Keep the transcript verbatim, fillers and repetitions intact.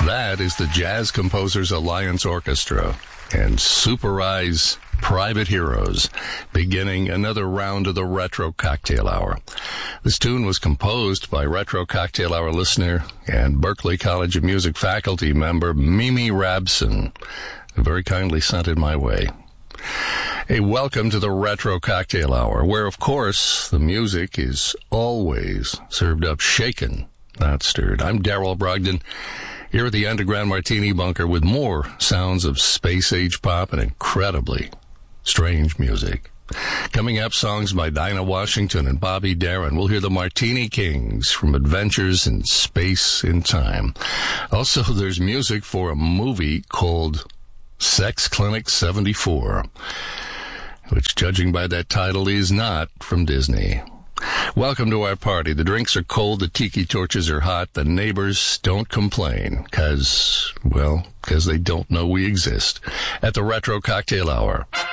That is the Jazz Composers Alliance Orchestra and Super Eye's Private Heroes, beginning another round of the Retro Cocktail Hour. This tune was composed by Retro Cocktail Hour listener and Berklee College of Music faculty member Mimi Rabson, who very kindly sent it my way. A welcome to the Retro Cocktail Hour, where, of course, the music is always served up shaken, not stirred. I'm Darrell Brogdon, here at the Underground Martini Bunker with more sounds of space-age pop and incredibly strange music. Coming up, songs by Dinah Washington and Bobby Darin. We'll hear the Martini Kings from Adventures in Space in Time. Also, there's music for a movie called Sex Clinic seventy-four, which, judging by that title, is not from Disney. Welcome to our party. The drinks are cold, the tiki torches are hot, the neighbors don't complain, cause, well, cause they don't know we exist. At the Retro Cocktail Hour.